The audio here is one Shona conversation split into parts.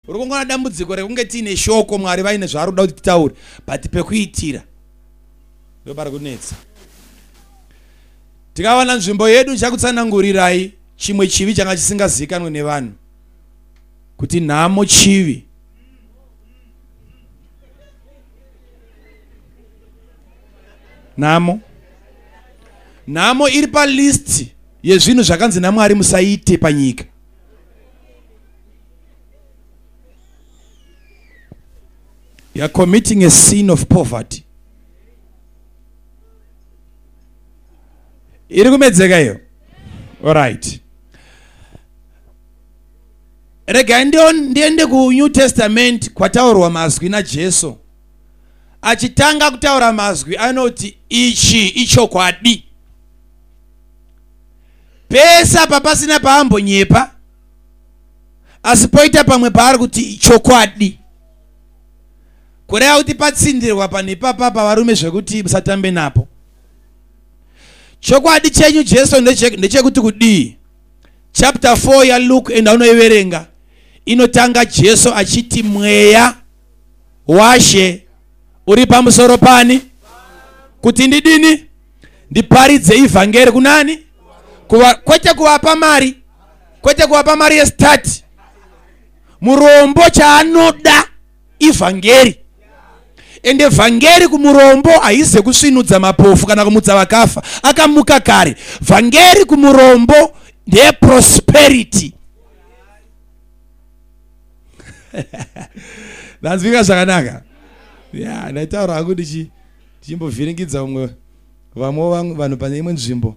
uri kungona dambudziko rekunge tiine shoko Mwari vaine zvaari kuda kuti titaure but pekuitira ndo pari kunetsa. Tikawana nzvimbo yedu chakutsanangurirai chimwe chivi changa chisingazikanwe nevanhu kuti nhamo chivi. Nhamo iri palist yezvinhu zvakanzi naMwari musaite panyika. You are committing a sin of poverty. Iri kumedzeka iyo. All right. Rega ndiende ku New Testament kwataurwa mazwi naJesu. Achitanga kutaura mazwi anoti ichi ichokwadi. Pesa papasina paambonyepa. Asipoita pamwe paari kuti chokwadi. Kureva kuti patsindirwa panepapa pavarume zvekuti musatambe napo. Chokwadi chenyu Jesu ndechekuti kudii. Chapter 4 ya Luke endaunoiverenga inotanga Jesu achiti mweya washe uri pamusoro pani kuti ndidini ndiparidze ivhangeri kunani kwete kuvapa mari yestati murombo chaanoda ivhangeri. Ende vhangeri kumurombo haize kusvinudza mapofu kana kumutsa vakafa, akamuka kare. Vhangeri kumurombo ndeye prosperity. Ndanzvika zvakanaka. Ya, ndaitaura hangu ndichimbovhiringidza vamwe vanhu pane imwe nzvimbo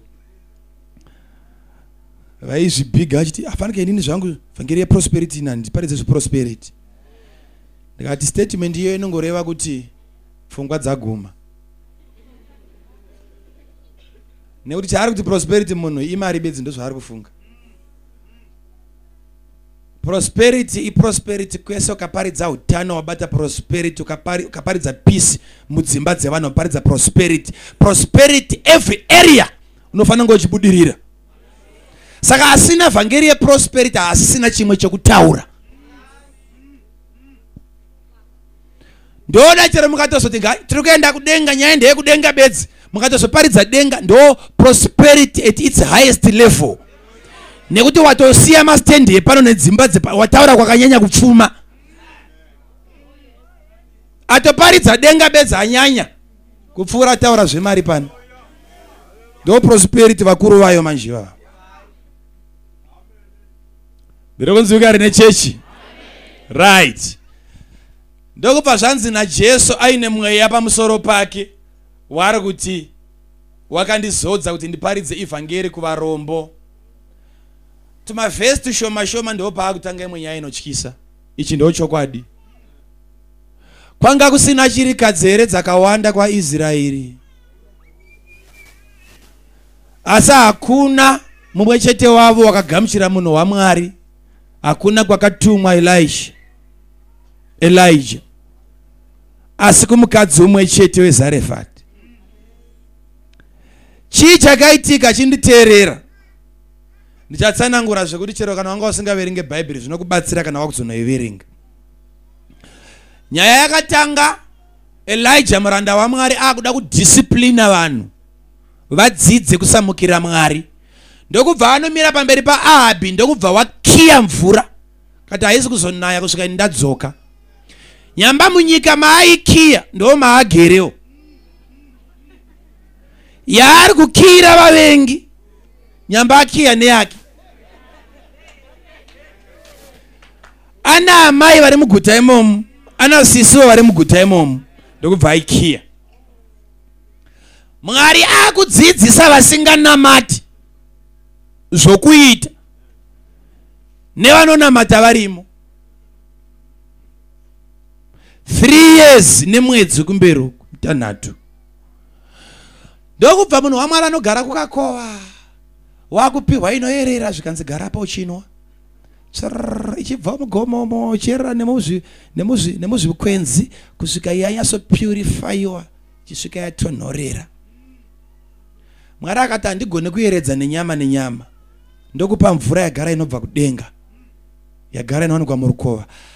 vaizvibhiga achiti afanike inini zvangu vhangeri yeprosperity nani ndiparidze zveprosperity. Ndikati statement iyo inongoreva kuti pfungwa dzaguma. Nekuti chaari kuti prosperity munhu imari bedzi ndozvaari kufunga. Prosperity iprosperity kwese ukaparidza utano wabata prosperity, ukaparidza peace mudzimba dzevanhu waparidza prosperity. Prosperity every area unofanira kunge uchibudirira. Saka asina vhangeri yeprosperity asina chimwe chekutaura. Ndoda chero mukatozoti tiri kuenda kudenga, nyaya ndeyekudenga bedzi, mukatozoparidza denga ndo prosperity at its highest level. Nekuti watosiya masitendi epano nedzimba wataura kwakanyanya kupfuma. Atoparidza denga bedzi anyanya kupfuura taura zvemari pano. Ndo prosperity vakuru vayo manjiva. Ndirikunzwika rine chechi. Right. Ndokubva zvanzi naJesu aine mweya pamusoro pake wari kuti wakandizodza kuti ndiparidze ivhangeri kuvarombo. Tumavhesi tushoma ndo paakutanga imwe nyaya inotyisa. Ichi ndo chokwadi. Kwanga kusina chirikadzi here dzakawanda kwaIsraeri, asi hakuna mumwe chete wavo wakagamuchira munhu waMwari. Hakuna kwakatumwa Elijah, asi kumukadzi umwe chete weZarefati. Chii chakaitika chinditeerera? Ndichatsanangura zvekuti chero kana wanga usingaverenge Bhaibheri zvinokubatsira kana wakuzonoiverenga. Nyaya yakatanga Elijah muranda waMwari akuda kudisciplina vanhu vadzidze kusamukira Mwari. Ndokubva anomira pamberi paAhabhi, ndokubva wakiya mvura kati haisi kuzonaya kusvika ndadzoka. Nyamba munyika maaikiya ndo maagerewo. Yaari kukira vavengi nyamba akiya neyake. Ana amai vari muguta imomu, ana sisiwo vari muguta imomu, ndokubva aikiya. Mwari akudzidzisa vasinganamati zvokuita nevanonamata varimo. 3 years nemwedzi kumberi mutanhatu. Ndokubva munhu waMwari anogara kukakova wakupiwa inoyerera zvikanzi gara pa uchinwa. Ichibva mugomomo ichierera nemuzvikwenzi kusvika yanyaso purifyiwa ichisvika yatonhorera. Mwari akati handigone kuyeredza nenyama. Ndokupa mvura yagara inobva kudenga, yagara inowanikwa murukova.